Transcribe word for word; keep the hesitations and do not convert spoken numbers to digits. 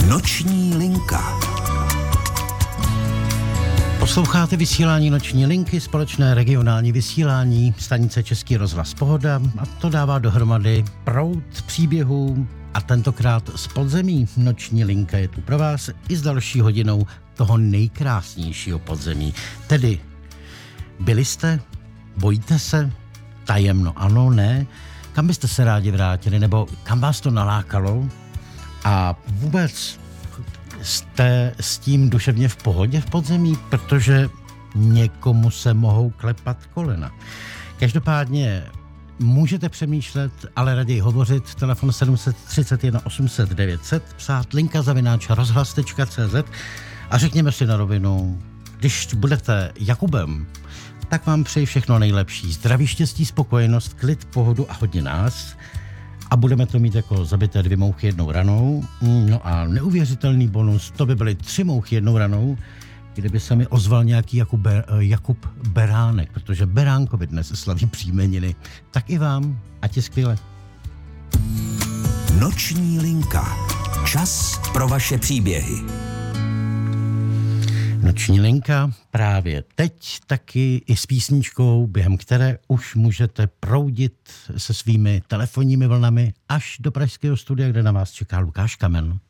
Noční linka. Posloucháte vysílání Noční linky, společné regionální vysílání stanice Český rozhlas Pohoda, a to dává dohromady proud příběhů a tentokrát z podzemí. Noční linka je tu pro vás i s další hodinou toho nejkrásnějšího podzemí. Tedy byli jste, bojíte se, tajemno ano, ne, kam byste se rádi vrátili, nebo kam vás to nalákalo a vůbec jste s tím duševně v pohodě v podzemí, protože někomu se mohou klepat kolena. Každopádně můžete přemýšlet, ale raději hovořit. Telefon sedm set třicet jedna osm set devět set, psát linka zavináč rozhlas tečka cé zet a řekněme si na rovinu, když budete Jakubem, tak vám přeji všechno nejlepší. Zdraví, štěstí, spokojenost, klid, pohodu a hodně nás. A budeme to mít jako zabité dvě mouchy jednou ranou. No a neuvěřitelný bonus, to by byly tři mouchy jednou ranou, kdyby se mi ozval nějaký Jakub, Ber, Jakub Beránek, protože Beránkovi dnes slaví příjmeniny. Tak i vám, ať je skvěle. Noční linka. Čas pro vaše příběhy. Noční linka právě teď taky i s písničkou, během které už můžete proudit se svými telefonními vlnami až do pražského studia, kde na vás čeká Lukáš Kamen.